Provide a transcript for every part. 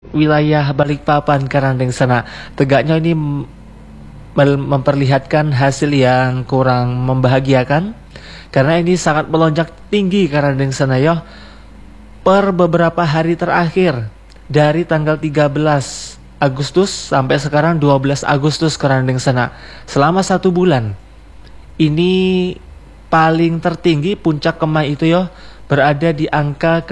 wilayah Balikpapan Karandeng sana. Tegaknya ini memperlihatkan hasil yang kurang membahagiakan karena ini sangat melonjak tinggi Karandeng sana ya. Per beberapa hari terakhir dari tanggal 13 Agustus sampai sekarang 12 Agustus Karandeng sana. Selama 1 bulan ini paling tertinggi puncak kemah itu ya berada di angka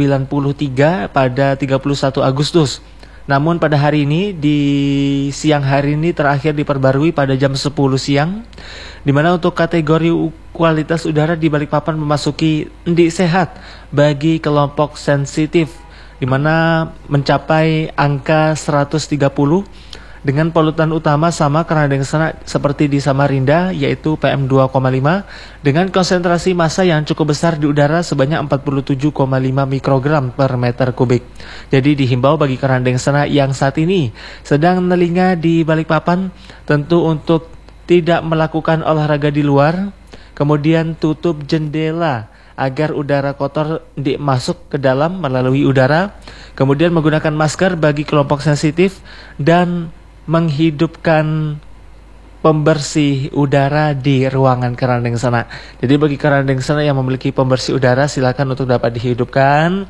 ke-93 pada 31 Agustus. Namun pada hari ini di siang hari ini terakhir diperbarui pada jam 10 siang, di mana untuk kategori kualitas udara di Balikpapan memasuki endi sehat bagi kelompok sensitif, di mana mencapai angka 130 dengan polutan utama sama Karandeng sana seperti di Samarinda yaitu PM2,5 dengan konsentrasi massa yang cukup besar di udara sebanyak 47,5 mikrogram per meter kubik. Jadi dihimbau bagi Karandeng sana yang saat ini sedang menelinga di Balikpapan tentu untuk tidak melakukan olahraga di luar, kemudian tutup jendela agar udara kotor masuk ke dalam melalui udara, kemudian menggunakan masker bagi kelompok sensitif dan menghidupkan pembersih udara di ruangan Karandeng sana. Jadi bagi Karandeng sana yang memiliki pembersih udara silakan untuk dapat dihidupkan.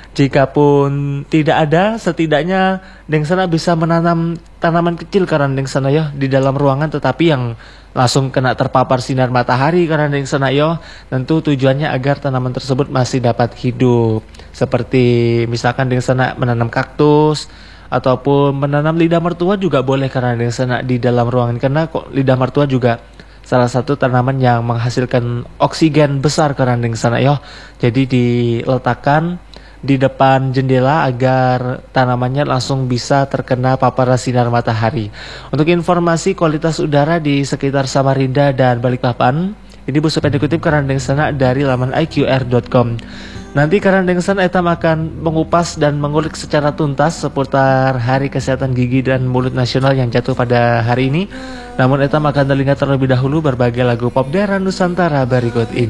Jikapun tidak ada, setidaknya Deng sana bisa menanam tanaman kecil Karandeng sana ya di dalam ruangan, tetapi yang langsung kena terpapar sinar matahari Karandeng sana ya, tentu tujuannya agar tanaman tersebut masih dapat hidup. Seperti misalkan Deng sana menanam kaktus ataupun menanam lidah mertua juga boleh Karandeng sana di dalam ruangan, karena kok lidah mertua juga salah satu tanaman yang menghasilkan oksigen besar Karandeng sana ya. Jadi diletakkan di depan jendela agar tanamannya langsung bisa terkena paparan sinar matahari. Untuk informasi kualitas udara di sekitar Samarinda dan Balikpapan, ini busupan dikutip Karandeng sana dari laman iqr.com. Nanti Karandeng sana etam akan mengupas dan mengulik secara tuntas seputar Hari Kesehatan Gigi dan Mulut Nasional yang jatuh pada hari ini. Namun etam akan terlihat terlebih dahulu berbagai lagu pop daerah Nusantara berikut ini.